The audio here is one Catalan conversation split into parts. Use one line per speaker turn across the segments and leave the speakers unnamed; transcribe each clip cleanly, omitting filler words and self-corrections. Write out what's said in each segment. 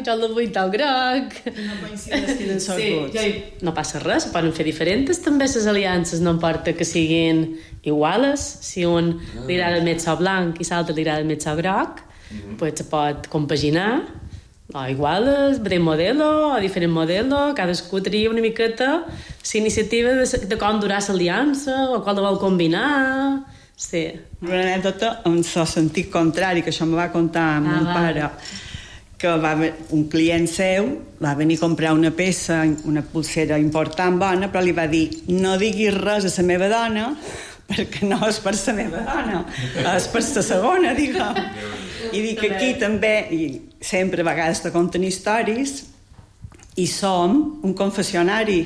jo la vull tal groc.
No coincideix quins són gusts.
No passa res, poden fer diferents també les aliances, no importa que siguin iguales. Si un li agrada més so blanc i l'altre li agrada més so groc, pues se pot compaginar, o iguales, de modelo, o diferent modelo, cadascú tria una miqueta l'iniciativa de com durar l'aliança, o com la vol combinar. Sí.
Una anècdota en el sentit contrari, que això me va contar mon pare, que un client seu va venir a comprar una peça, una pulsera important, bona, però li va dir: no diguis res a la meva dona, perquè no és per la meva dona, és per la segona, diguem. I dic que aquí també, i sempre a vegades te conten històries, i som un confessionari,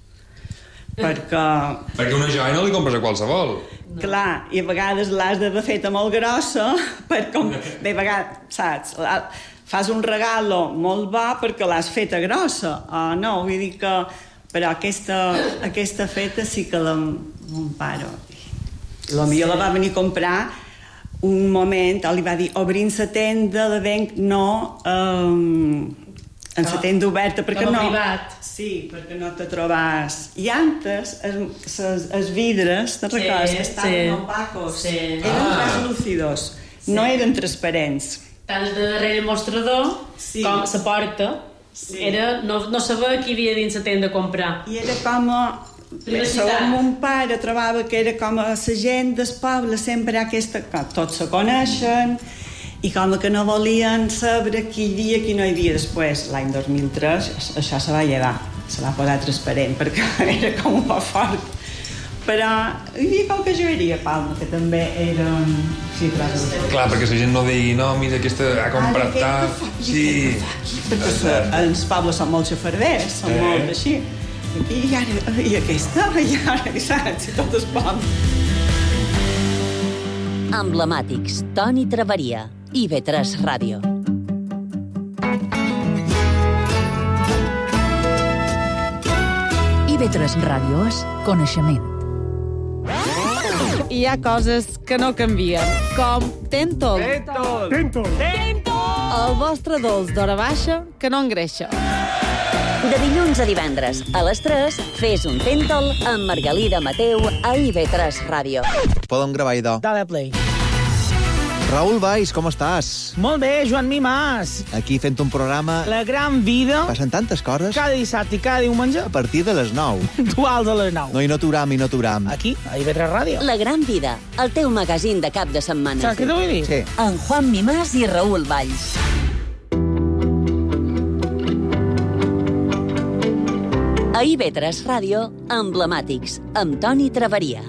perquè una joia no li compres a qualsevol.
Clar, i a vegades l'has d'haver feta molt grossa, bé, a vegades, saps, fas un regalo molt bo perquè l'has feta grossa, o no, vull dir que... Però aquesta feta sí que mon pare... Potser la va venir a comprar un moment, li va dir, obrint la tenda de venc, no... en la tenda oberta, perquè no...
privat.
Sí, perquè no te trobes... I antes, els vidres, te'n recordes, estaven opacos, eren translúcidos, no eren transparents.
Tant de darrere el mostrador com la porta, no saber qui havia dins la tenda a comprar.
I era com... Segons mon pare trobava que era com a la gent del poble, sempre aquesta... Tots se coneixen, i com que no volien saber qui hi havia, qui no hi havia. Després, l'any 2003, això se va llevar, se va posar transparent, perquè era com un poc fort. Però hi havia qualque joieria a Palma, que també eren... Sí,
clar, perquè la gent no digui, no, mira, aquesta ha comprat tant... Sí.
Perquè els pobles són molt xafarders, són molt així. I aquesta, i ara, saps, i tot es pot.
Emblemàtics, Toni Traveria, IB3 Ràdio.
IB3 Ràdio és coneixement.
Hi ha coses que no canvien, com Tentol.
Tentol.
El vostre dolç d'hora baixa que no engreixa.
De dilluns a divendres, a les 3, fes un Tentol amb Margalida Mateu a IB3 Ràdio.
Podem gravar, idò.
Dale play.
Raül Valls, com estàs?
Molt bé, Joan Mimàs.
Aquí fent un programa...
La gran vida.
Passen tantes coses.
Cada dissabte i cada diumenge.
A partir de les 9.
Duals a les 9.
No, i no t'uram.
Aquí, a IB3 Ràdio.
La gran vida, el teu magazín de cap de setmana.
Saps què t'ho vull dir?
Sí.
En Juan Mimàs i Raül Valls. A IB3 Ràdio, Emblemàtics, amb Toni Traveria.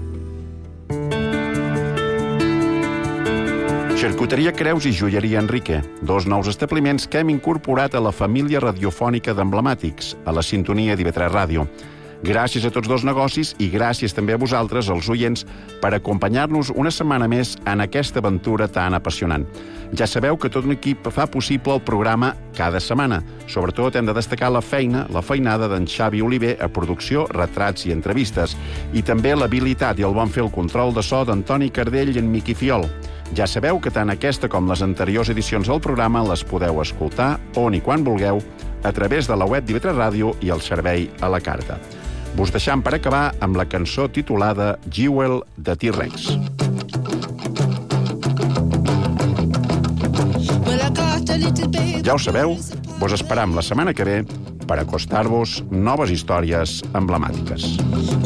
Xarcuteria Creus i Joieria Enrique, dos nous establiments que hem incorporat a la família radiofònica d'Emblemàtics, a la sintonia d'IB3 Ràdio. Gràcies a tots dos negocis i gràcies també a vosaltres, els oients, per acompanyar-nos una setmana més en aquesta aventura tan apassionant. Ja sabeu que tot un equip fa possible el programa cada setmana. Sobretot hem de destacar la feinada d'en Xavi Oliver a producció, retrats i entrevistes, i també l'habilitat i el bon fer el control de so d'Antoni Cardell i en Miqui Fiol. Ja sabeu que tant aquesta com les anteriors edicions del programa les podeu escoltar on i quan vulgueu a través de la web d'IB3 Ràdio i el servei a la carta. Vos deixam per acabar amb la cançó titulada Jewel de T-Rex. Ja ho sabeu, vos esperam la setmana que ve per acostar-vos noves històries emblemàtiques.